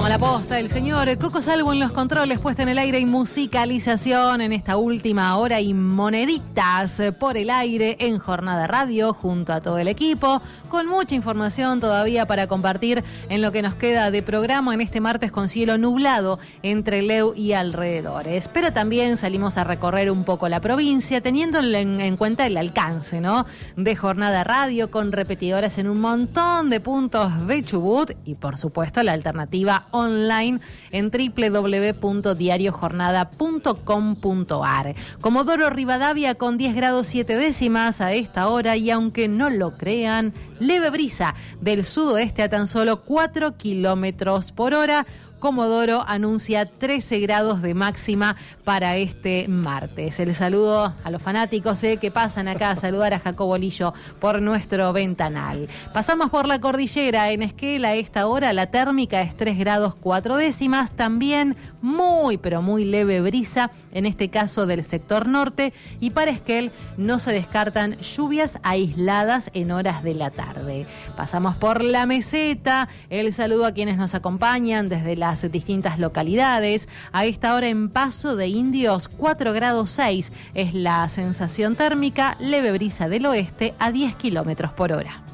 Toma la posta el señor Coco Salvo en los controles, puesta en el aire y musicalización en esta última hora y moneditas por el aire en Jornada Radio junto a todo el equipo, con mucha información todavía para compartir en lo que nos queda de programa en este martes con cielo nublado entre Leu y alrededores. Pero también salimos a recorrer un poco la provincia teniendo en cuenta el alcance, ¿no?, de Jornada Radio con repetidoras en un montón de puntos de Chubut y por supuesto la alternativa online en www.diariojornada.com.ar. Comodoro Rivadavia con 10 grados 7 décimas a esta hora y aunque no lo crean, leve brisa del sudoeste a tan solo 4 kilómetros por hora. Comodoro anuncia 13 grados de máxima para este martes. El saludo a los fanáticos que pasan acá a saludar a Jacobo Lillo por nuestro ventanal. Pasamos por la cordillera. En Esquel a esta hora la térmica es 3 grados 4 décimas. También muy pero muy leve brisa, en este caso del sector norte. Y para Esquel no se descartan lluvias aisladas en horas de la tarde. Pasamos por la meseta. El saludo a quienes nos acompañan desde las distintas localidades. A esta hora en Paso de Indios, 4 grados 6 es la sensación térmica, leve brisa del oeste a 10 kilómetros por hora.